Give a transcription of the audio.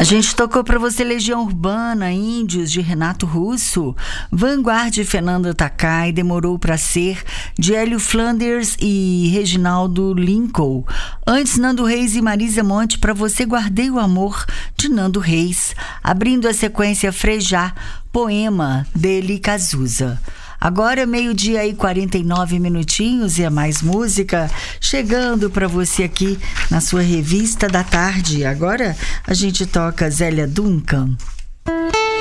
gente tocou para você Legião Urbana, Índios, de Renato Russo, Vanguard de Fernando Takai, Demorou Pra Ser, de Hélio Flanders e Reginaldo Lincoln. Antes, Nando Reis e Marisa Monte, Pra Você Guardei o Amor, de Nando Reis. Abrindo a sequência, Frejá, Poema, dele Cazuza. Agora, meio-dia e 49 minutinhos e a mais música chegando para você aqui na sua Revista da Tarde. Agora a gente toca Zélia Duncan.